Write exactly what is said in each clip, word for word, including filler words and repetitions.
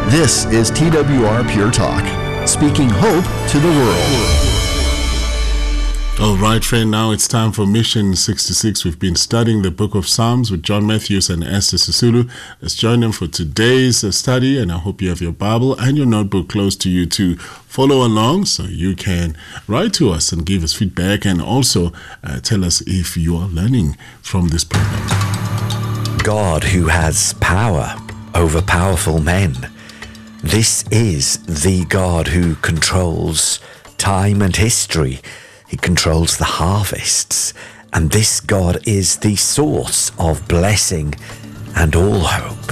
This is T W R Pure Talk, speaking hope to the world. All right, friend, now it's time for Mission sixty-six. We've been studying the book of Psalms with John Matthews and Esther Sisulu. Let's join them for today's study, and I hope you have your Bible and your notebook close to you to follow along so you can write to us and give us feedback, and also uh, tell us if you are learning from this program. God who has power over powerful men. This is the God who controls time and history. He controls the harvests, and this God is the source of blessing and all hope.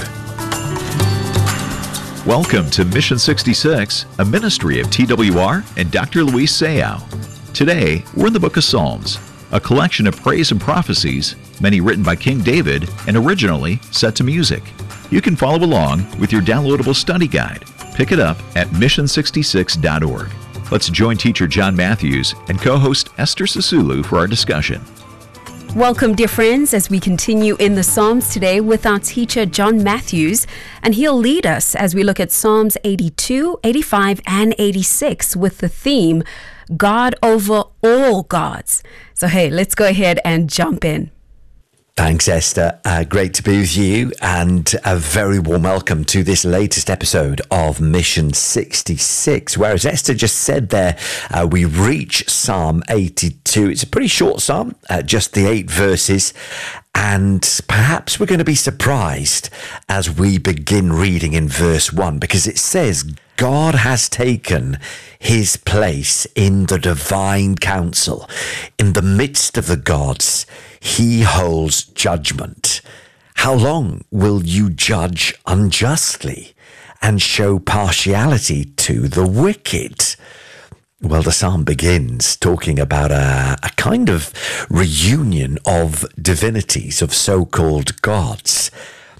Welcome to Mission sixty-six, a ministry of T W R and Doctor Luis Sayao. Today, we're in the book of Psalms, a collection of praise and prophecies, many written by King David and originally set to music. You can follow along with your downloadable study guide. Pick it up at mission sixty-six dot org. Let's join teacher John Matthews and co-host Esther Sisulu for our discussion. Welcome, dear friends, as we continue in the Psalms today with our teacher John Matthews, and he'll lead us as we look at Psalms eighty-two, eighty-five, and eighty-six with the theme, God over all gods. So hey, let's go ahead and jump in. Thanks, Esther. Uh, great to be with you, and a very warm welcome to this latest episode of Mission sixty-six, where, as Esther just said there, uh, we reach Psalm eighty-two. It's a pretty short psalm, uh, just the eight verses, and perhaps we're going to be surprised as we begin reading in verse one, because it says, God has taken his place in the divine council. In the midst of the gods, he holds judgment. How long will you judge unjustly and show partiality to the wicked? Well, the psalm begins talking about a, a kind of reunion of divinities, of so-called gods.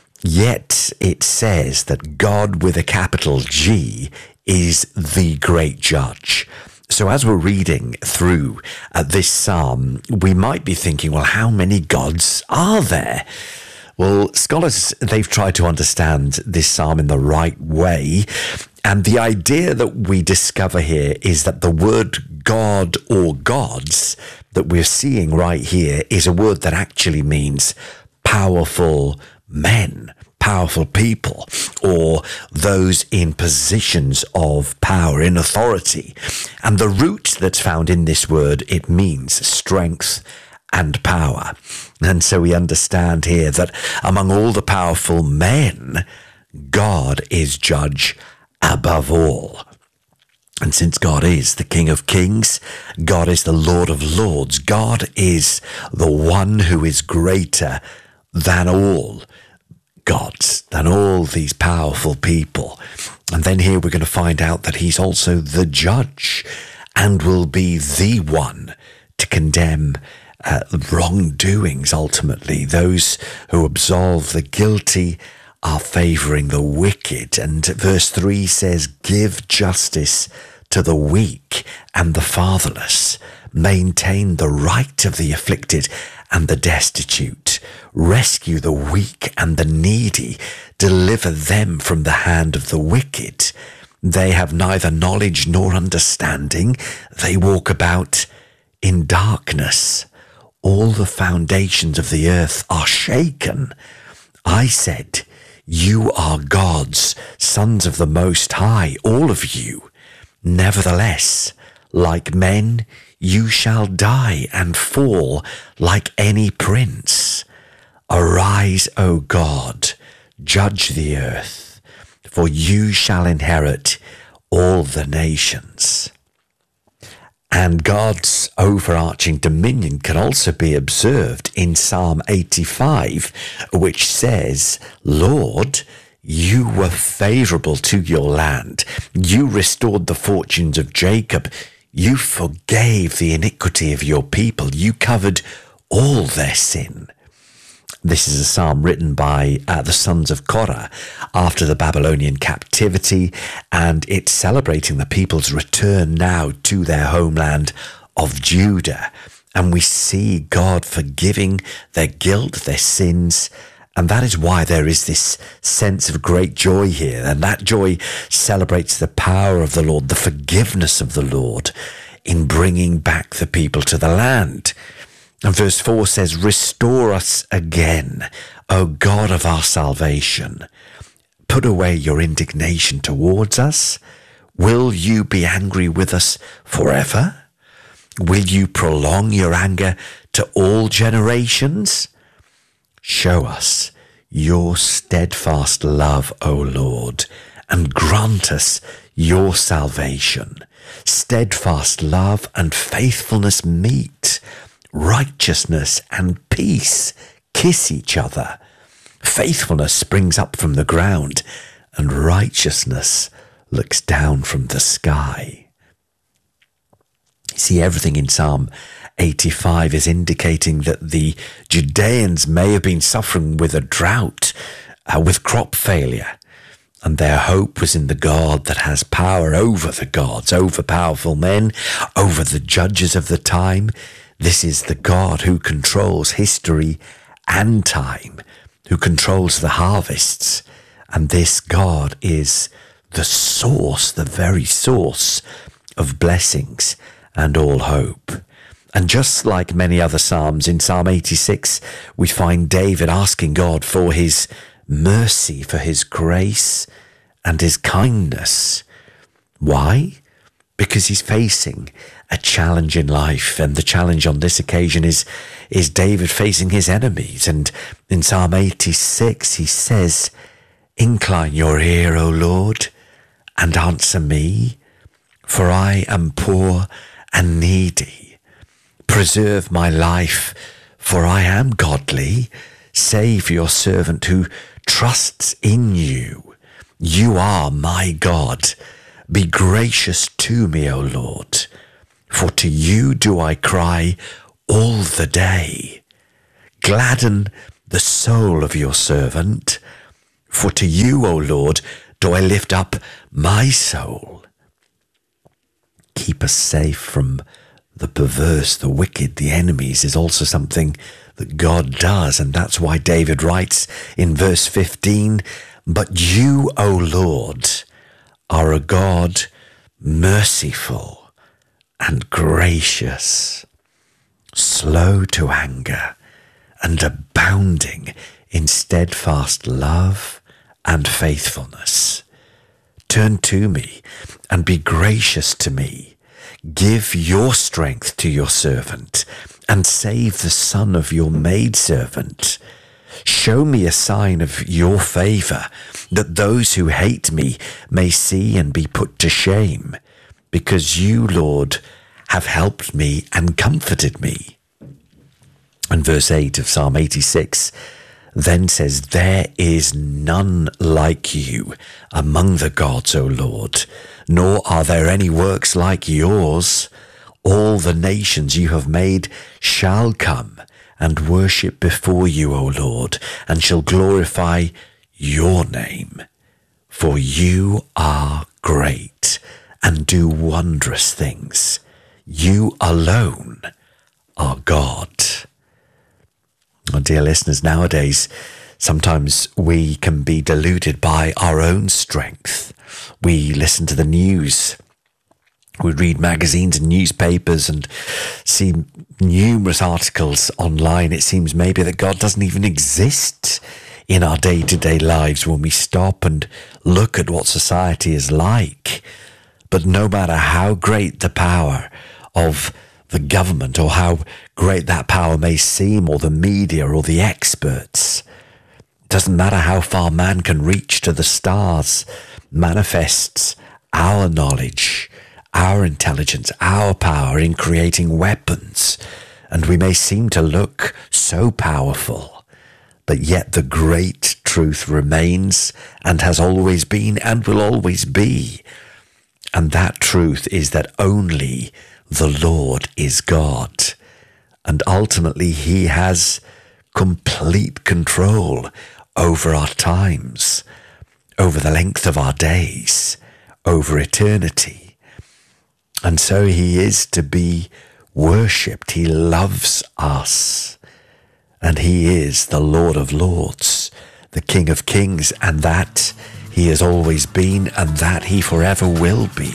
Yet it says that God with a capital G is the great judge. So as we're reading through uh, this psalm, we might be thinking, well, how many gods are there? Well, scholars, they've tried to understand this psalm in the right way. And the idea that we discover here is that the word God or gods that we're seeing right here is a word that actually means powerful men, powerful people, or those in positions of power, in authority. And the root that's found in this word, it means strength and power. And so we understand here that among all the powerful men, God is judge above all. And since God is the King of Kings, God is the Lord of Lords, God is the one who is greater than all gods, than all these powerful people. And then here we're going to find out that he's also the judge and will be the one to condemn uh, wrongdoings ultimately. Those who absolve the guilty are favoring the wicked. And verse three says, give justice to the weak and the fatherless, maintain the right of the afflicted and the destitute, rescue the weak and the needy, deliver them from the hand of the wicked. They have neither knowledge nor understanding. They walk about in darkness. All the foundations of the earth are shaken. I said, you are gods, sons of the Most High, all of you. Nevertheless, like men, you shall die and fall like any prince. Arise, O God, judge the earth, for you shall inherit all the nations. And God's overarching dominion can also be observed in Psalm eighty-five, which says, Lord, you were favorable to your land. You restored the fortunes of Jacob. You forgave the iniquity of your people. You covered all their sin. This is a psalm written by uh, the sons of Korah after the Babylonian captivity, and it's celebrating the people's return now to their homeland of Judah. And we see God forgiving their guilt, their sins, And that is why there is this sense of great joy here. And that joy celebrates the power of the Lord, the forgiveness of the Lord in bringing back the people to the land. And verse four says, "Restore us again, O God of our salvation. Put away your indignation towards us. Will you be angry with us forever? Will you prolong your anger to all generations? Show us your steadfast love, O Lord, and grant us your salvation. Steadfast love and faithfulness meet. Righteousness and peace kiss each other. Faithfulness springs up from the ground, and righteousness looks down from the sky." See, everything in Psalm eighty-five is indicating that the Judeans may have been suffering with a drought, uh, with crop failure, and their hope was in the God that has power over the gods, over powerful men, over the judges of the time. This is the God who controls history and time, who controls the harvests, and this God is the source, the very source of blessings and all hope. And just like many other Psalms, in Psalm eighty-six, we find David asking God for his mercy, for his grace and his kindness. Why? Because he's facing a challenge in life, and the challenge on this occasion is, is David facing his enemies. And in Psalm eighty-six, he says, "Incline your ear, O Lord, and answer me, for I am poor and needy. Preserve my life, for I am godly. Save your servant who trusts in you. You are my God. Be gracious to me, O Lord, for to you do I cry all the day. Gladden the soul of your servant, for to you, O Lord, do I lift up my soul." Keep us safe from the perverse, the wicked, the enemies is also something that God does. And that's why David writes in verse fifteen, "But you, O Lord, are a God merciful and gracious, slow to anger and abounding in steadfast love and faithfulness. Turn to me and be gracious to me. Give your strength to your servant and save the son of your maidservant. Show me a sign of your favor, that those who hate me may see and be put to shame, because you, Lord, have helped me and comforted me." And verse eight of Psalm eighty-six then says, "There is none like you among the gods, O Lord, nor are there any works like yours. All the nations you have made shall come and worship before you, O Lord, and shall glorify your name. For you are great and do wondrous things. You alone are God." Oh, dear listeners, nowadays, sometimes we can be deluded by our own strength. We listen to the news. We read magazines and newspapers and see numerous articles online. It seems maybe that God doesn't even exist in our day-to-day lives when we stop and look at what society is like. But no matter how great the power of the government, or how great that power may seem, or the media, or the experts, it doesn't matter how far man can reach to the stars, manifests our knowledge, our intelligence, our power in creating weapons, and we may seem to look so powerful, but yet the great truth remains and has always been and will always be. And that truth is that only the Lord is God, and ultimately he has complete control over our times, over the length of our days, over eternity. And so he is to be worshipped. He loves us. and he is the Lord of Lords, the King of Kings, and that he has always been, and that he forever will be.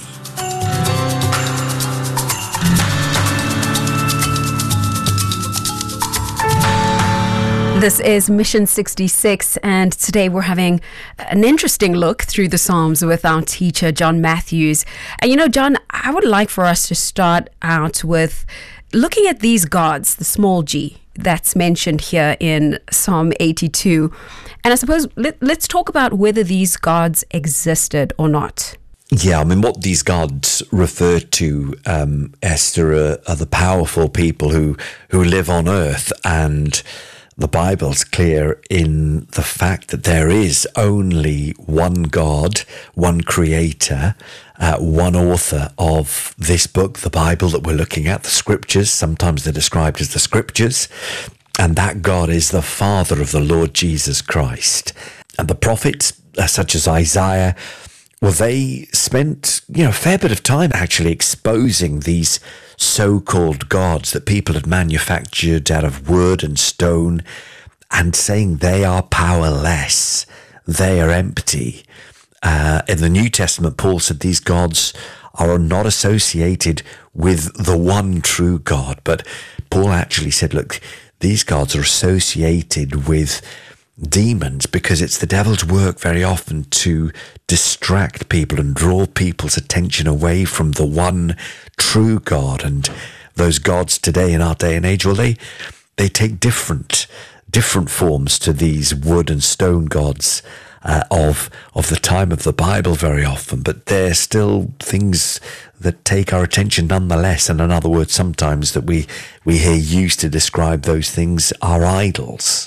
This is Mission sixty-six, and today we're having an interesting look through the Psalms with our teacher, John Matthews. And you know, John, I would like for us to start out with looking at these gods, the small g, that's mentioned here in Psalm eighty-two. And I suppose let, let's talk about whether these gods existed or not. Yeah, I mean, what these gods refer to, um, Esther, are, are the powerful people who, who live on earth, and the Bible's clear in the fact that there is only one God, one creator, uh, one author of this book, the Bible that we're looking at, the scriptures. Sometimes they're described as the scriptures. And that God is the Father of the Lord Jesus Christ. And the prophets, uh, such as Isaiah, well, they spent, you know, a fair bit of time actually exposing these so-called gods that people had manufactured out of wood and stone, and saying they are powerless, they are empty. Uh, in the New Testament, Paul said these gods are not associated with the one true God, but Paul actually said, look, these gods are associated with demons, because it's the devil's work very often to distract people and draw people's attention away from the one true God. And those gods today in our day and age, well, they they take different different forms to these wood and stone gods uh, of of the time of the Bible very often, but they're still things that take our attention nonetheless. And in other words, sometimes that we we hear used to describe those things are idols.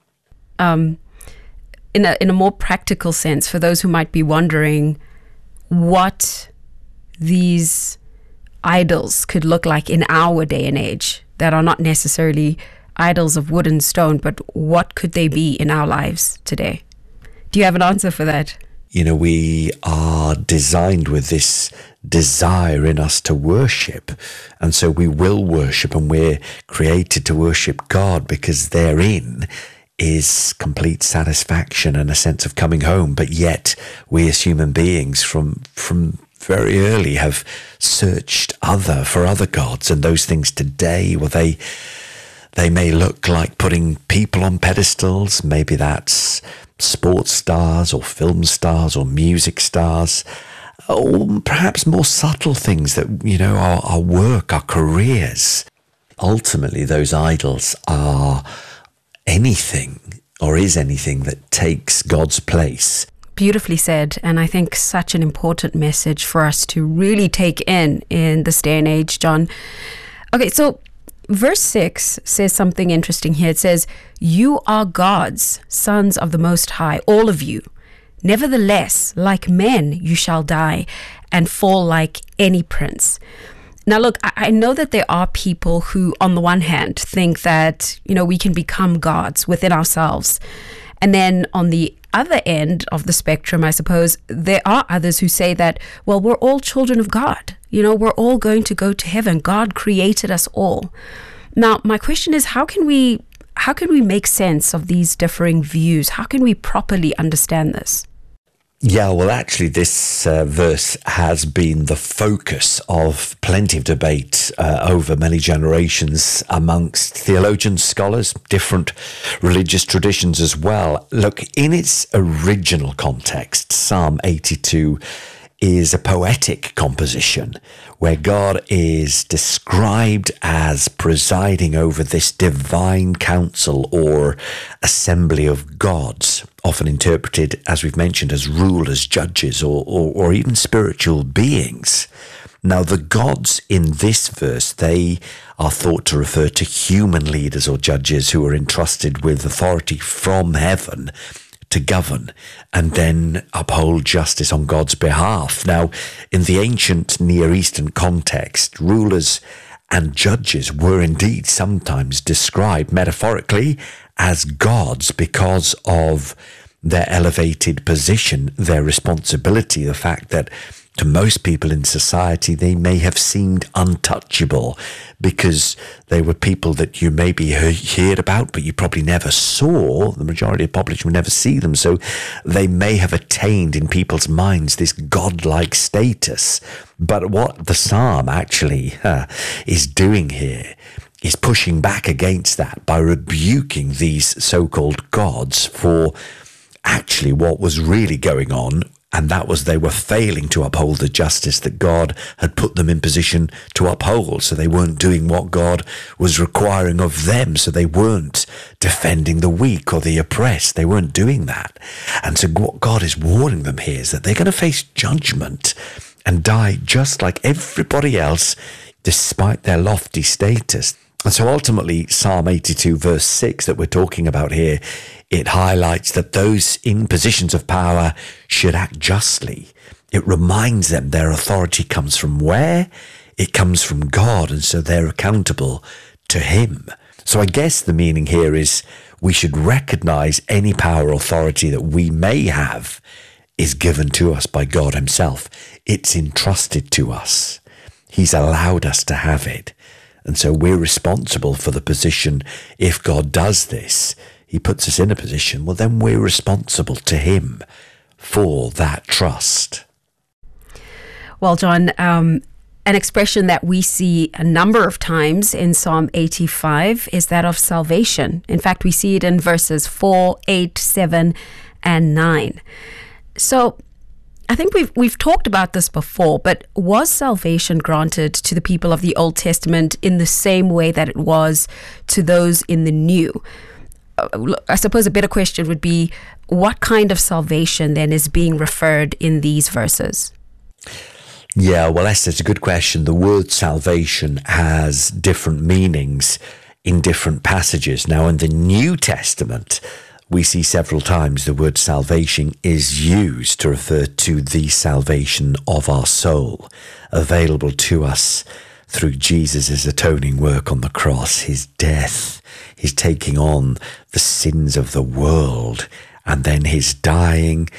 Um, in a in a more practical sense, for those who might be wondering what these idols could look like in our day and age, that are not necessarily idols of wood and stone, but what could they be in our lives today? Do you have an answer for that? You know, we are designed with this desire in us to worship, and so we will worship, and we're created to worship God, because therein is complete satisfaction and a sense of coming home. But yet we as human beings from from very early have searched other for other gods, and those things today, well, they they may look like putting people on pedestals. Maybe that's sports stars or film stars or music stars, or perhaps more subtle things that, you know, our, our work, our careers. Ultimately, those idols are anything, or is anything, that takes God's place. Beautifully said, and I think such an important message for us to really take in in this day and age, John. Okay, so verse six says something interesting here. It says, "You are gods, sons of the Most High, all of you. Nevertheless, like men you shall die, and fall like any prince." Now, look, I know that there are people who, on the one hand, think that, you know, we can become gods within ourselves. And then on the other end of the spectrum, I suppose, there are others who say that, well, we're all children of God. You know, we're all going to go to heaven. God created us all. Now, my question is, how can we, how can we make sense of these differing views? How can we properly understand this? Yeah, well, actually, this uh, verse has been the focus of plenty of debate uh, over many generations amongst theologians, scholars, different religious traditions as well. Look, in its original context, Psalm eighty-two is a poetic composition where God is described as presiding over this divine council or assembly of gods, often interpreted, as we've mentioned, as rulers, judges, or, or, or even spiritual beings. Now, the gods in this verse, they are thought to refer to human leaders or judges who are entrusted with authority from heaven to govern and then uphold justice on God's behalf. Now, in the ancient Near Eastern context, rulers and judges were indeed sometimes described metaphorically as gods because of their elevated position, their responsibility, the fact that To most people in society, they may have seemed untouchable because they were people that you maybe heard about, but you probably never saw. The majority of the population would never see them. So they may have attained in people's minds this godlike status. But what the psalm actually uh, is doing here is pushing back against that by rebuking these so-called gods for actually what was really going on. And that was they were failing to uphold the justice that God had put them in position to uphold. So they weren't doing what God was requiring of them. So they weren't defending the weak or the oppressed. They weren't doing that. And so what God is warning them here is that they're going to face judgment and die just like everybody else, despite their lofty status. And so ultimately, Psalm eighty-two, verse six that we're talking about here, it highlights that those in positions of power should act justly. It reminds them their authority comes from where? It comes from God, and so they're accountable to Him. So I guess the meaning here is we should recognize any power or authority that we may have is given to us by God Himself. It's entrusted to us. He's allowed us to have it. And so we're responsible for the position. If God does this, He puts us in a position, well, then we're responsible to Him for that trust. Well, John, um, an expression that we see a number of times in Psalm eighty-five is that of salvation. In fact, we see it in verses four, eight, seven, and nine. So I think we've we've talked about this before, but was salvation granted to the people of the Old Testament in the same way that it was to those in the New? I suppose a better question would be, what kind of salvation then is being referred in these verses? Yeah, well, Esther, it's a good question. The word salvation has different meanings in different passages. Now, in the New Testament, we see several times the word salvation is used to refer to the salvation of our soul, available to us through Jesus' atoning work on the cross, His death, His taking on the sins of the world, and then His dying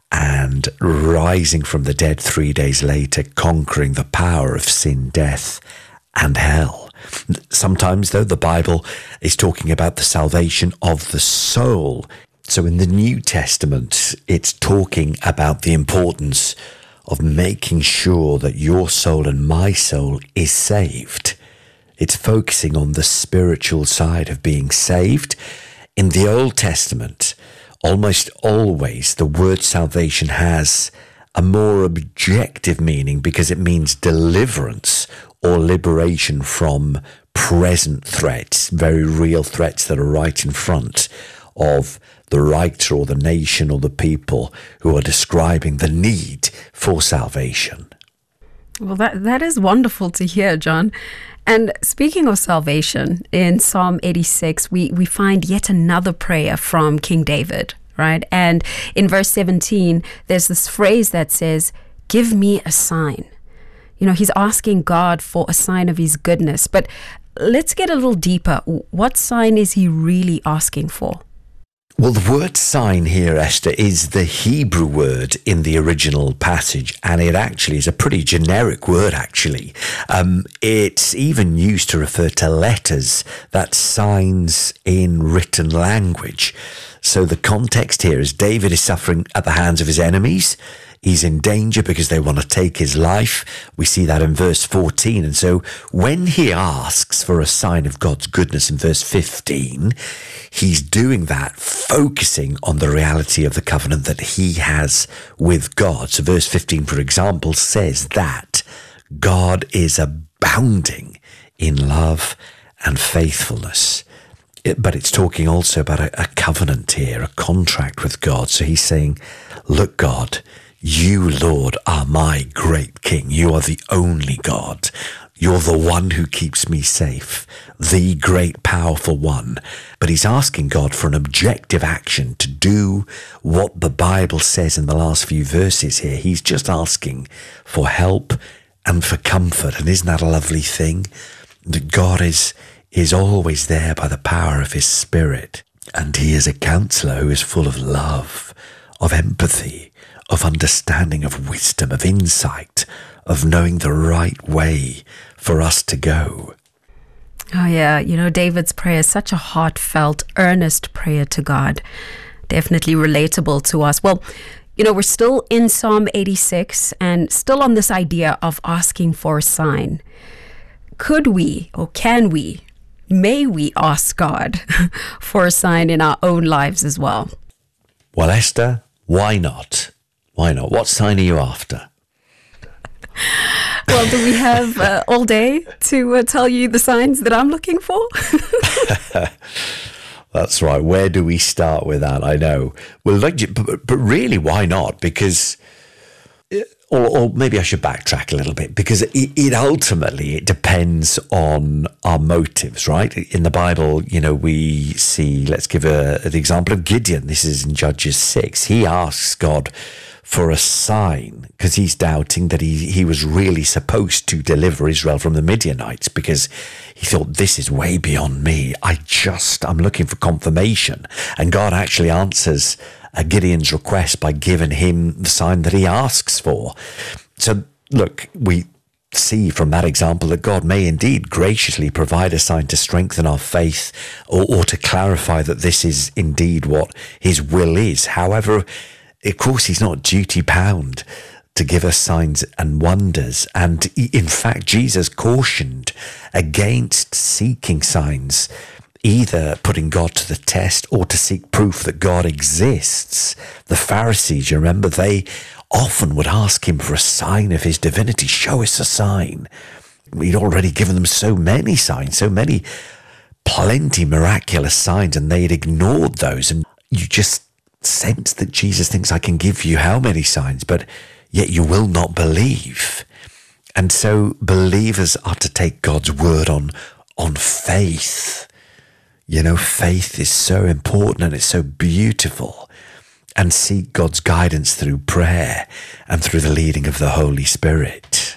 and rising from the dead three days later, conquering the power of sin, death, and hell. Sometimes, though, the Bible is talking about the salvation of the soul. So in the New Testament, it's talking about the importance of making sure that your soul and my soul is saved. It's focusing on the spiritual side of being saved. In the Old Testament, almost always the word salvation has a more objective meaning because it means deliverance or liberation from present threats, very real threats that are right in front of the writer or the nation or the people who are describing the need for salvation. Well, that that is wonderful to hear, John. And speaking of salvation, in Psalm eighty-six, we, we find yet another prayer from King David, right? And in verse seventeen, there's this phrase that says, "Give me a sign." You know, he's asking God for a sign of His goodness. But let's get a little deeper. What sign is he really asking for? Well, the word sign here, Esther, is the Hebrew word in the original passage, and it actually is a pretty generic word, actually. Um, it's even used to refer to letters, that's signs in written language. So the context here is David is suffering at the hands of his enemies. He's in danger because they want to take his life. We see that in verse fourteen. And so when he asks for a sign of God's goodness in verse fifteen, he's doing that focusing on the reality of the covenant that he has with God. So verse fifteen, for example, says that God is abounding in love and faithfulness. It, but it's talking also about a, a covenant here, a contract with God. So he's saying, look, God, you, Lord, are my great King. You are the only God. You're the one who keeps me safe, the great, powerful one. But he's asking God for an objective action to do what the Bible says in the last few verses here. He's just asking for help and for comfort. And isn't that a lovely thing? That God is, is always there by the power of His Spirit. And He is a counselor who is full of love, of empathy, of understanding, of wisdom, of insight, of knowing the right way for us to go. Oh, yeah. You know, David's prayer is such a heartfelt, earnest prayer to God. Definitely relatable to us. Well, you know, we're still in Psalm eighty-six and still on this idea of asking for a sign. Could we, or can we, may we ask God for a sign in our own lives as well? Well, Esther, why not? Why not? What sign are you after? Well, do we have uh, all day to uh, tell you the signs that I'm looking for? That's right. Where do we start with that? I know. Well, like, but, but really, why not? Because, or, or maybe I should backtrack a little bit, because it, it ultimately, it depends on our motives, right? In the Bible, you know, we see, let's give a, an example of Gideon. This is in Judges six. He asks God for a sign because he's doubting that he, he was really supposed to deliver Israel from the Midianites, because he thought, this is way beyond me. I just, I'm looking for confirmation. And God actually answers uh, Gideon's request by giving him the sign that he asks for. So look, we see from that example that God may indeed graciously provide a sign to strengthen our faith, or, or to clarify that this is indeed what his will is. However, of course, he's not duty bound to give us signs and wonders. And in fact, Jesus cautioned against seeking signs, either putting God to the test or to seek proof that God exists. The Pharisees, you remember, they often would ask him for a sign of his divinity. Show us a sign. He'd already given them so many signs, so many, plenty miraculous signs, and they'd ignored those. And you just sense that Jesus thinks, I can give you how many signs, but yet you will not believe. And so believers are to take God's word on on faith. You know, faith is so important and it's so beautiful. And seek God's guidance through prayer and through the leading of the Holy Spirit.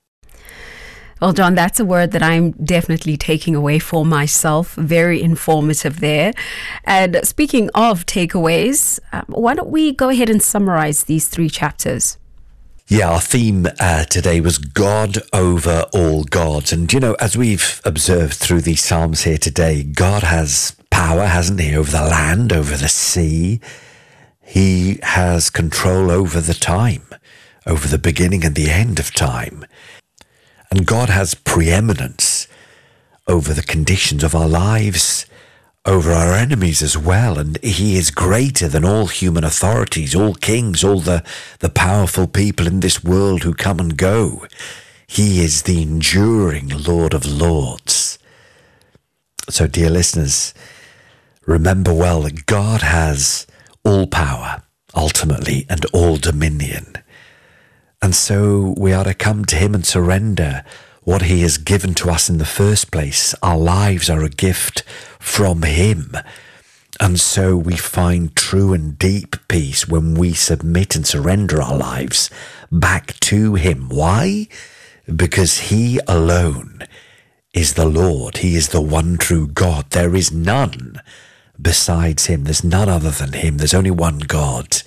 Well, John, that's a word that I'm definitely taking away for myself. Very informative there. And speaking of takeaways, um, why don't we go ahead and summarize these three chapters? Yeah, our theme uh, today was God over all gods. And, you know, as we've observed through these Psalms here today, God has power, hasn't he, over the land, over the sea. He has control over the time, over the beginning and the end of time. And God has preeminence over the conditions of our lives, over our enemies as well. And he is greater than all human authorities, all kings, all the, the powerful people in this world who come and go. He is the enduring Lord of Lords. So, dear listeners, remember well that God has all power, ultimately, and all dominion. And so we are to come to him and surrender what he has given to us in the first place. Our lives are a gift from him. And so we find true and deep peace when we submit and surrender our lives back to him. Why? Because he alone is the Lord. He is the one true God. There is none besides him. There's none other than him. There's only one God.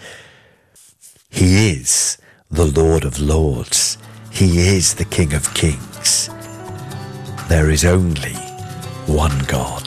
He is the Lord of Lords. He is the King of Kings. There is only one God.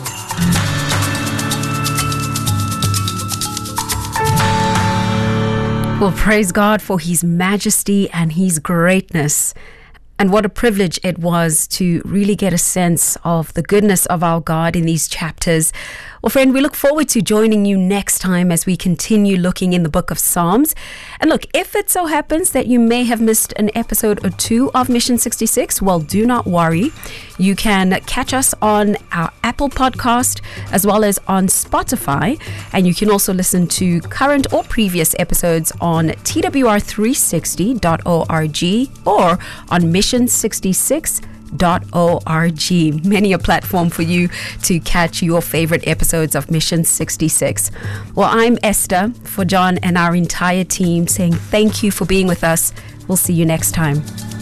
Well, praise God for his majesty and his greatness. And what a privilege it was to really get a sense of the goodness of our God in these chapters. Well, friend, we look forward to joining you next time as we continue looking in the book of Psalms. And look, if it so happens that you may have missed an episode or two of Mission sixty-six, well, do not worry. You can catch us on our Apple podcast as well as on Spotify. And you can also listen to current or previous episodes on T W R three sixty dot org or on mission sixty-six dot org. Many a platform for you to catch your favorite episodes of Mission sixty-six. Well, I'm Esther, for John and our entire team, saying thank you for being with us. We'll see you next time.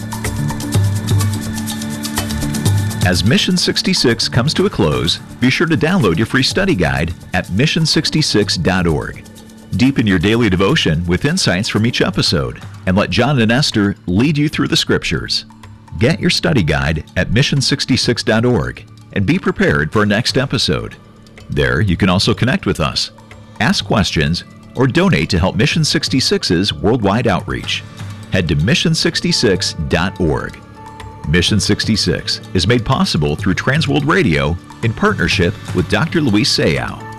As Mission sixty-six comes to a close, be sure to download your free study guide at mission sixty-six dot org. Deepen your daily devotion with insights from each episode, and let John and Esther lead you through the Scriptures. Get your study guide at mission sixty-six dot org and be prepared for our next episode. There, you can also connect with us, ask questions, or donate to help Mission sixty-six's worldwide outreach. Head to mission sixty-six dot org. Mission sixty-six is made possible through Transworld Radio in partnership with Doctor Luis Sayao.